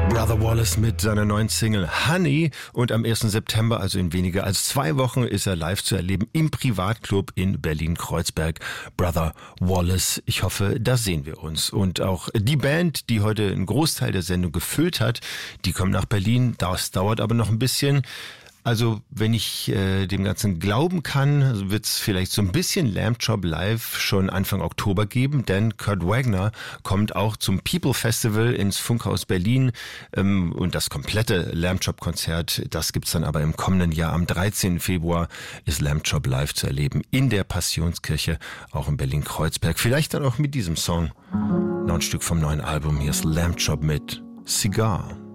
Brother Wallace mit seiner neuen Single Honey und am 1. September, also in weniger als 2 Wochen, ist er live zu erleben im Privatclub in Berlin-Kreuzberg. Brother Wallace, ich hoffe, da sehen wir uns. Und auch die Band, die heute einen Großteil der Sendung gefüllt hat, die kommt nach Berlin. Das dauert aber noch ein bisschen. Also wenn ich dem Ganzen glauben kann, wird es vielleicht so ein bisschen Lamb Chop Live schon Anfang Oktober geben, denn Kurt Wagner kommt auch zum People Festival ins Funkhaus Berlin und das komplette Lamb Chop Konzert, das gibt's dann aber im kommenden Jahr. Am 13. Februar ist Lamb Chop live zu erleben in der Passionskirche, auch in Berlin-Kreuzberg. Vielleicht dann auch mit diesem Song. Noch ein Stück vom neuen Album. Hier ist Lamb Chop mit Cigar.